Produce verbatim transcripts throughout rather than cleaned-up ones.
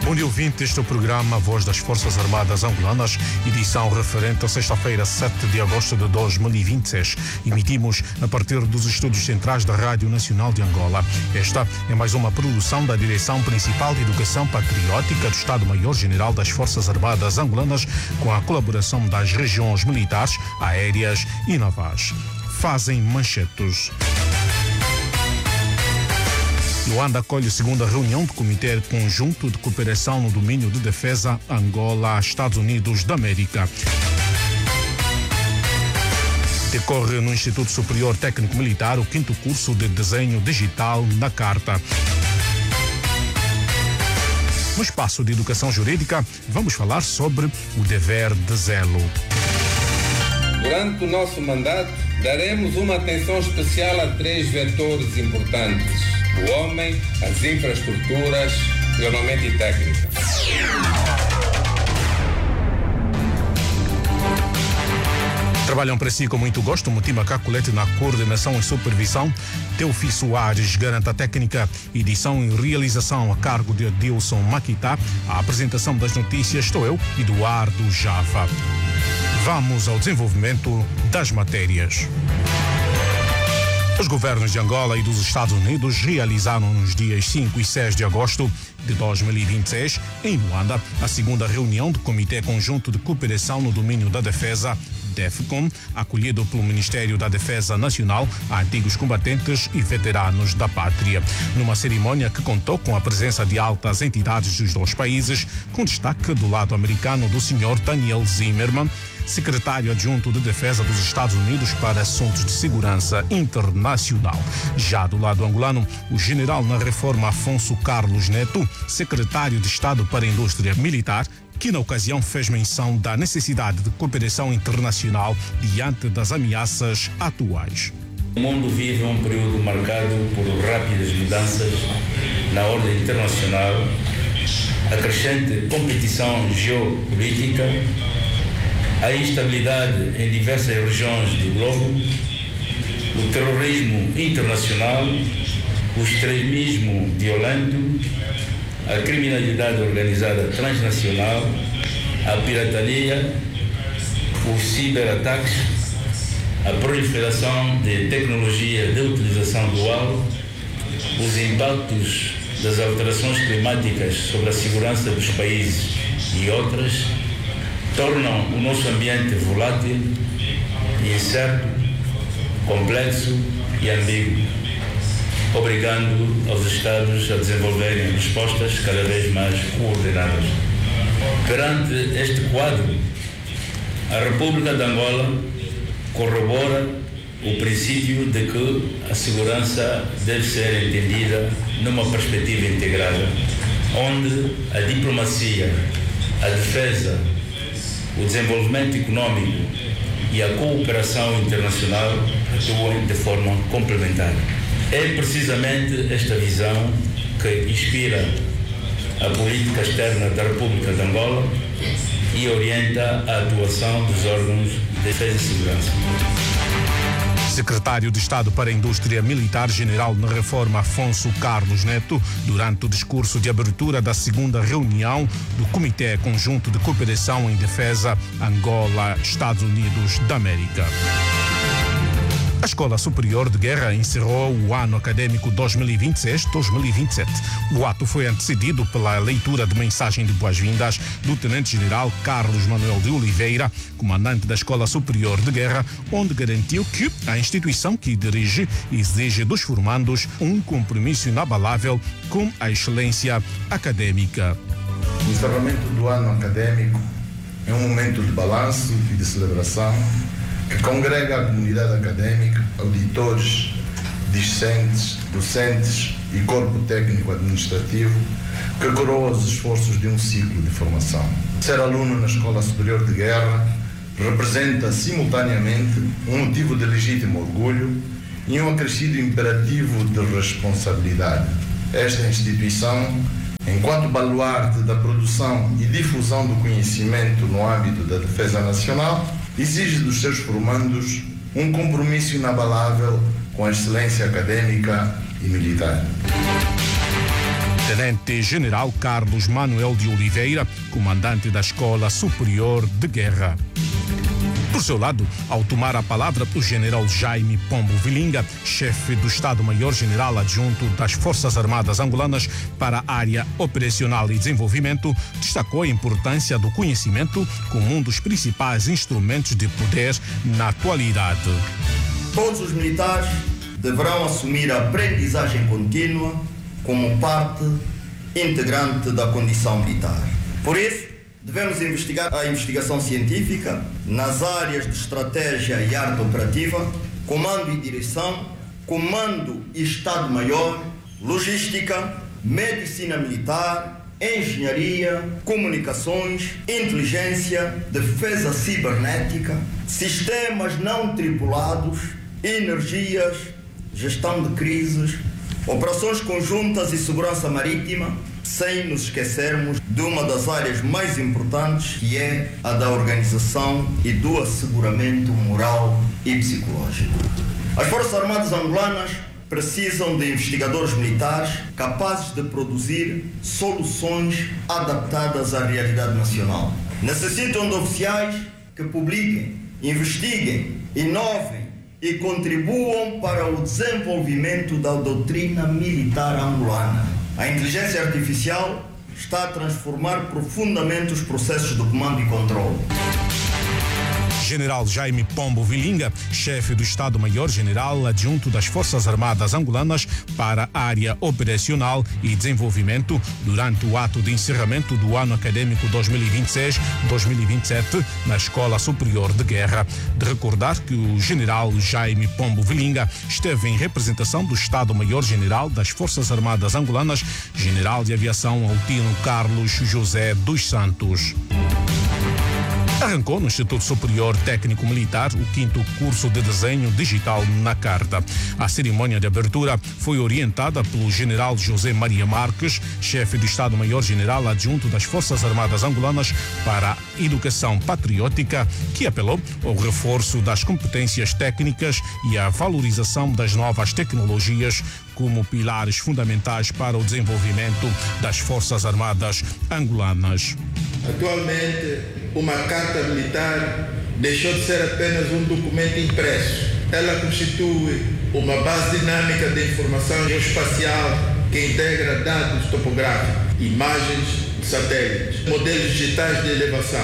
Bom dia, ouvinte. Este é o programa Voz das Forças Armadas Angolanas, edição referente a sexta-feira, sete de agosto de dois mil e vinte e seis. Emitimos a partir dos estúdios centrais da Rádio Nacional de Angola. Esta é mais uma produção da Direção Principal de Educação Patriótica do Estado-Maior-General das Forças Armadas Angolanas, com a colaboração das regiões militares, aéreas e navais. Fazem manchetes. Luanda acolhe a segunda reunião do Comitê Conjunto de Cooperação no Domínio de Defesa Angola-Estados Unidos da América. Decorre no Instituto Superior Técnico Militar o quinto curso de Desenho Digital na Carta. No espaço de Educação Jurídica, vamos falar sobre o dever de zelo. Durante o nosso mandato, daremos uma atenção especial a três vetores importantes: o homem, as infraestruturas e o armamento e técnica. Trabalham para si com muito gosto. Mutima Caculete na coordenação e supervisão. Teofil Soares garante a técnica, edição e realização a cargo de Adilson Maquita. A apresentação das notícias estou eu, Eduardo Java. Vamos ao desenvolvimento das matérias. Os governos de Angola e dos Estados Unidos realizaram nos dias cinco e seis de agosto de dois mil e vinte e seis, em Luanda, a segunda reunião do Comitê Conjunto de Cooperação no Domínio da Defesa, DEFCON, acolhido pelo Ministério da Defesa Nacional a antigos combatentes e veteranos da pátria. Numa cerimônia que contou com a presença de altas entidades dos dois países, com destaque do lado americano do senhor Daniel Zimmerman, secretário adjunto de Defesa dos Estados Unidos para Assuntos de Segurança Internacional. Já do lado angolano, o general na reforma Afonso Carlos Neto, secretário de Estado para a Indústria Militar, que na ocasião fez menção da necessidade de cooperação internacional diante das ameaças atuais. O mundo vive um período marcado por rápidas mudanças na ordem internacional, a crescente competição geopolítica, a instabilidade em diversas regiões do globo, o terrorismo internacional, o extremismo violento, a criminalidade organizada transnacional, a pirataria, os ciberataques, a proliferação de tecnologia de utilização dual, os impactos das alterações climáticas sobre a segurança dos países e outras, tornam o nosso ambiente volátil, incerto, complexo e ambíguo, obrigando aos Estados a desenvolverem respostas cada vez mais coordenadas. Perante este quadro, a República de Angola corrobora o princípio de que a segurança deve ser entendida numa perspectiva integrada, onde a diplomacia, a defesa, o desenvolvimento econômico e a cooperação internacional atuam de forma complementar. É precisamente esta visão que inspira a política externa da República de Angola e orienta a atuação dos órgãos de defesa e segurança. Secretário de Estado para a Indústria Militar, general na reforma Afonso Carlos Neto, durante o discurso de abertura da segunda reunião do Comitê Conjunto de Cooperação em Defesa Angola-Estados Unidos da América. A Escola Superior de Guerra encerrou o ano acadêmico dois mil e vinte e seis dois mil e vinte e sete. O ato foi antecedido pela leitura de mensagem de boas-vindas do Tenente-General Carlos Manuel de Oliveira, comandante da Escola Superior de Guerra, onde garantiu que a instituição que dirige exige dos formandos um compromisso inabalável com a excelência acadêmica. O encerramento do ano acadêmico é um momento de balanço e de celebração que congrega a comunidade acadêmica, auditores, discentes, docentes e corpo técnico administrativo que coroa os esforços de um ciclo de formação. Ser aluno na Escola Superior de Guerra representa simultaneamente um motivo de legítimo orgulho e um acrescido imperativo de responsabilidade. Esta instituição, enquanto baluarte da produção e difusão do conhecimento no âmbito da defesa nacional, exige dos seus formandos um compromisso inabalável com a excelência acadêmica e militar. Tenente-General Carlos Manuel de Oliveira, comandante da Escola Superior de Guerra. Por seu lado, ao tomar a palavra, o general Jaime Pombo Vilinga, chefe do Estado-Maior-General Adjunto das Forças Armadas Angolanas para a área operacional e desenvolvimento, destacou a importância do conhecimento como um dos principais instrumentos de poder na atualidade. Todos os militares deverão assumir a aprendizagem contínua como parte integrante da condição militar. Por isso, devemos investigar a investigação científica nas áreas de estratégia e arte operativa, comando e direção, comando e Estado-Maior, logística, medicina militar, engenharia, comunicações, inteligência, defesa cibernética, sistemas não tripulados, energias, gestão de crises, operações conjuntas e segurança marítima, sem nos esquecermos de uma das áreas mais importantes, que é a da organização e do asseguramento moral e psicológico. As Forças Armadas Angolanas precisam de investigadores militares capazes de produzir soluções adaptadas à realidade nacional. Necessitam de oficiais que publiquem, investiguem, inovem e contribuam para o desenvolvimento da doutrina militar angolana. A inteligência artificial está a transformar profundamente os processos de comando e controle. General Jaime Pombo Vilinga, chefe do Estado-Maior-General Adjunto das Forças Armadas Angolanas para a área operacional e desenvolvimento, durante o ato de encerramento do ano acadêmico dois mil e vinte e seis dois mil e vinte e sete na Escola Superior de Guerra. De recordar que o General Jaime Pombo Vilinga esteve em representação do Estado-Maior-General das Forças Armadas Angolanas, General de Aviação Altino Carlos José dos Santos. Arrancou no Instituto Superior Técnico Militar o quinto curso de desenho digital na carta. A cerimônia de abertura foi orientada pelo general José Maria Marques, chefe do Estado-Maior-General Adjunto das Forças Armadas Angolanas para a Educação Patriótica, que apelou ao reforço das competências técnicas e à valorização das novas tecnologias como pilares fundamentais para o desenvolvimento das Forças Armadas Angolanas. Atualmente, uma carta militar deixou de ser apenas um documento impresso. Ela constitui uma base dinâmica de informação geoespacial que integra dados topográficos, imagens de satélites, modelos digitais de elevação,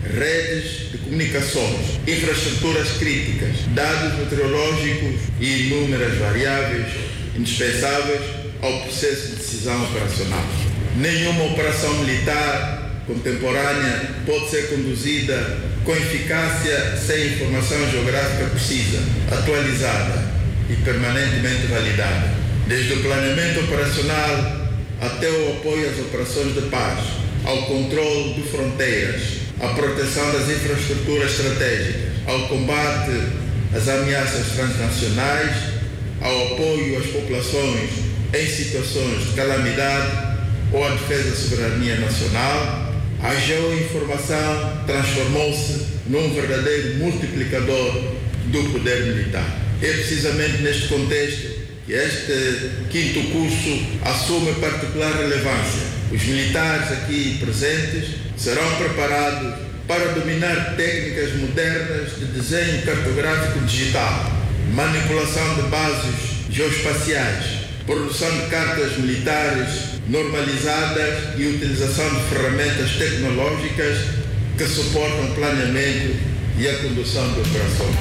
redes de comunicações, infraestruturas críticas, dados meteorológicos e inúmeras variáveis indispensáveis ao processo de decisão operacional. Nenhuma operação militar contemporânea pode ser conduzida com eficácia sem informação geográfica precisa, atualizada e permanentemente validada. Desde o planeamento operacional até o apoio às operações de paz, ao controle de fronteiras, à proteção das infraestruturas estratégicas, ao combate às ameaças transnacionais, ao apoio às populações em situações de calamidade ou à defesa da soberania nacional, a geoinformação transformou-se num verdadeiro multiplicador do poder militar. É precisamente neste contexto que este quinto curso assume particular relevância. Os militares aqui presentes serão preparados para dominar técnicas modernas de desenho cartográfico digital, manipulação de bases geoespaciais, produção de cartas militares normalizadas e utilização de ferramentas tecnológicas que suportam o planeamento e a condução de operações.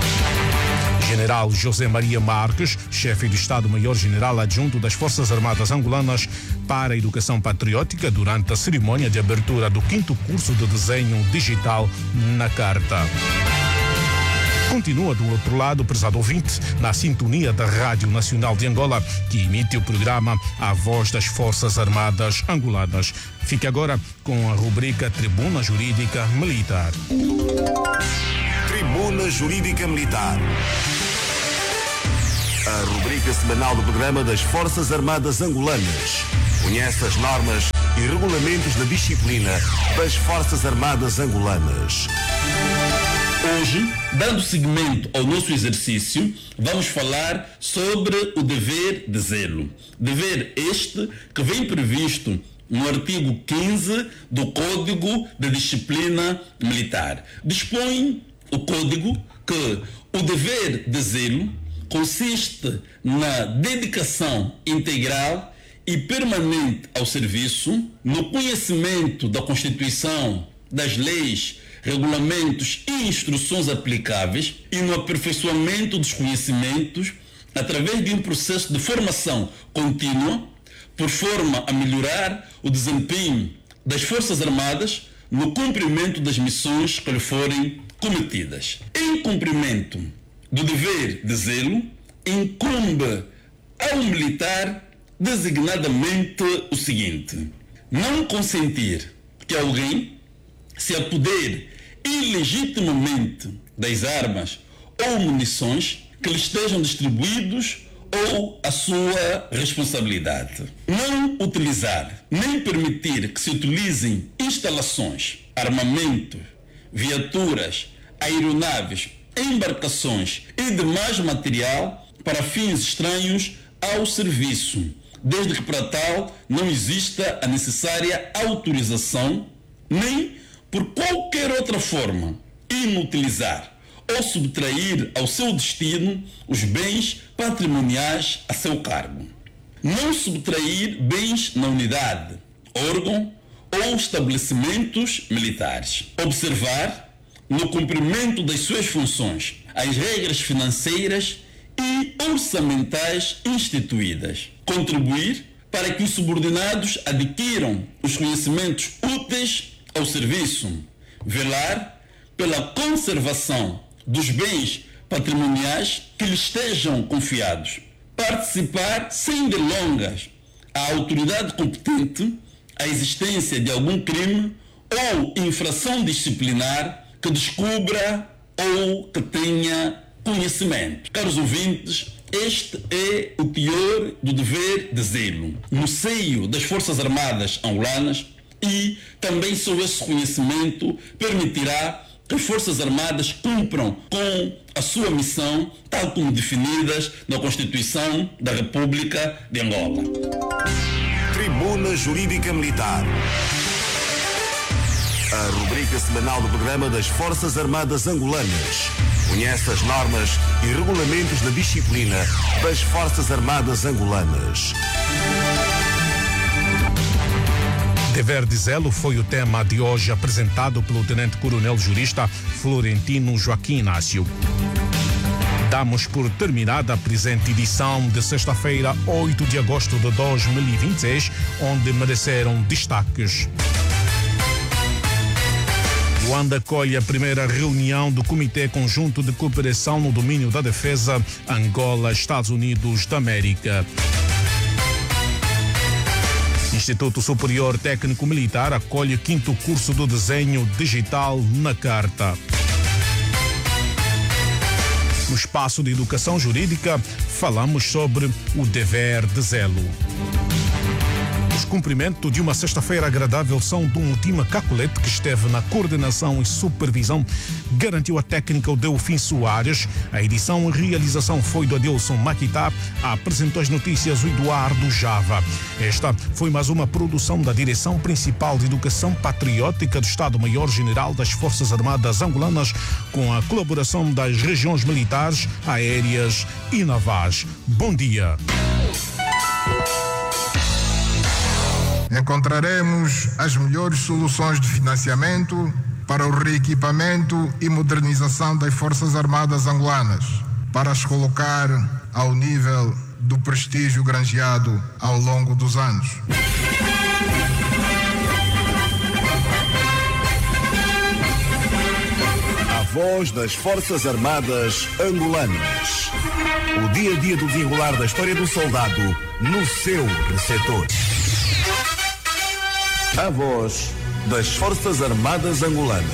General José Maria Marques, chefe do Estado-Maior-General Adjunto das Forças Armadas Angolanas para a Educação Patriótica, durante a cerimônia de abertura do quinto curso de desenho digital na carta. Continua do outro lado, prezado ouvinte, na sintonia da Rádio Nacional de Angola, que emite o programa A Voz das Forças Armadas Angolanas. Fique agora com a rubrica Tribuna Jurídica Militar. Tribuna Jurídica Militar. A rubrica semanal do programa das Forças Armadas Angolanas. Conhece as normas e regulamentos da disciplina das Forças Armadas Angolanas. Hoje, dando seguimento ao nosso exercício, vamos falar sobre o dever de zelo. Dever este que vem previsto no artigo quinze do Código de Disciplina Militar. Dispõe o Código que o dever de zelo consiste na dedicação integral e permanente ao serviço, no conhecimento da Constituição, das leis, regulamentos e instruções aplicáveis e no aperfeiçoamento dos conhecimentos através de um processo de formação contínua, por forma a melhorar o desempenho das Forças Armadas no cumprimento das missões que lhe forem cometidas. Em cumprimento do dever de zelo, incumbe ao militar designadamente o seguinte: não consentir que alguém se apodere ilegitimamente das armas ou munições que lhe estejam distribuídos ou a sua responsabilidade. Não utilizar nem permitir que se utilizem instalações, armamento, viaturas, aeronaves, embarcações e demais material para fins estranhos ao serviço, desde que para tal não exista a necessária autorização, nem por qualquer outra forma inutilizar ou subtrair ao seu destino os bens patrimoniais a seu cargo. Não subtrair bens na unidade, órgão ou estabelecimentos militares. Observar, no cumprimento das suas funções, as regras financeiras e orçamentais instituídas. Contribuir para que os subordinados adquiram os conhecimentos úteis ao serviço. Velar pela conservação dos bens patrimoniais que lhe estejam confiados. Participar sem delongas à autoridade competente a existência de algum crime ou infração disciplinar que descubra ou que tenha conhecimento. Caros ouvintes, este é o teor do dever de zelo no seio das Forças Armadas angolanas, e também só esse conhecimento permitirá que as Forças Armadas cumpram com a sua missão, tal como definidas na Constituição da República de Angola. Tribuna Jurídica Militar. A rubrica semanal do programa das Forças Armadas Angolanas. Conhece as normas e regulamentos da disciplina das Forças Armadas Angolanas. Dever de zelo foi o tema de hoje apresentado pelo Tenente-Coronel Jurista Florentino Joaquim Inácio. Damos por terminada a presente edição de sexta-feira, oito de agosto de dois mil e vinte e seis, onde mereceram destaques. Luanda acolhe a primeira reunião do Comitê Conjunto de Cooperação no Domínio da Defesa Angola-Estados Unidos da América. Instituto Superior Técnico Militar acolhe quinto curso do desenho digital na carta. No espaço de educação jurídica, falamos sobre o dever de zelo. Os cumprimentos de uma sexta-feira agradável são de um time Caculete que esteve na coordenação e supervisão, garantiu a técnica o Delfim Soares. A edição e realização foi do Adilson Maquitá, apresentou as notícias o Eduardo Java. Esta foi mais uma produção da Direção Principal de Educação Patriótica do Estado-Maior-General das Forças Armadas Angolanas, com a colaboração das regiões militares, aéreas e navais. Bom dia. Encontraremos as melhores soluções de financiamento para o reequipamento e modernização das Forças Armadas Angolanas, para as colocar ao nível do prestígio granjeado ao longo dos anos. A voz das Forças Armadas Angolanas. O dia a dia do desenrolar da história do soldado no seu receptor. A voz das Forças Armadas Angolanas.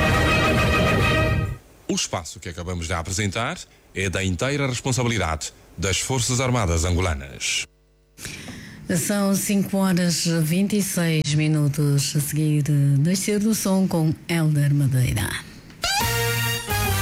O espaço que acabamos de apresentar é da inteira responsabilidade das Forças Armadas Angolanas. São cinco horas e vinte e seis minutos. A seguir, Nascer do Som com Hélder Madeira.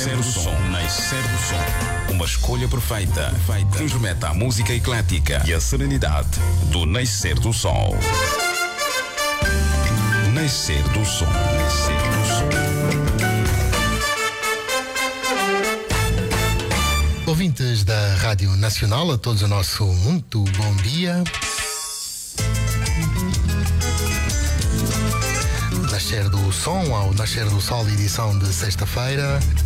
Nascer do som, nascer do som. Uma escolha perfeita, perfeita. Que nos remete à música eclética e à serenidade do nascer do sol. Nascer do som, nascer do som. Ouvintes da Rádio Nacional, a todos o nosso muito bom dia. Nascer do som ao Nascer do Sol, edição de sexta-feira.